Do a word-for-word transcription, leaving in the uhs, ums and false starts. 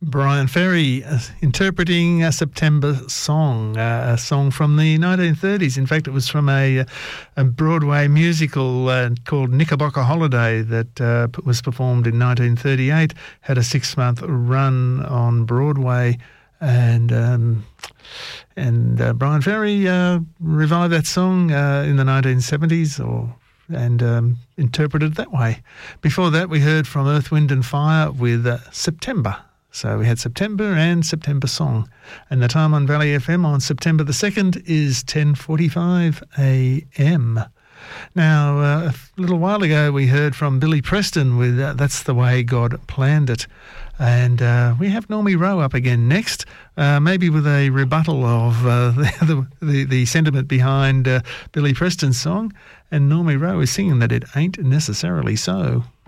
Brian Ferry uh, interpreting a September song, uh, a song from the nineteen thirties. In fact, it was from a, a Broadway musical uh, called Knickerbocker Holiday that uh, was performed in nineteen thirty-eight, had a six-month run on Broadway, and um, and uh, Brian Ferry uh, revived that song uh, in the nineteen seventies or and um, interpreted it that way. Before that, we heard from Earth, Wind and Fire with uh, September. So we had September and September Song. And the time on Valley F M on September the second is ten forty-five a m. Now, uh, a little while ago we heard from Billy Preston with uh, That's the Way God Planned It. And uh, we have Normie Rowe up again next, uh, maybe with a rebuttal of uh, the, the, the sentiment behind uh, Billy Preston's song. And Normie Rowe is singing that it ain't necessarily so.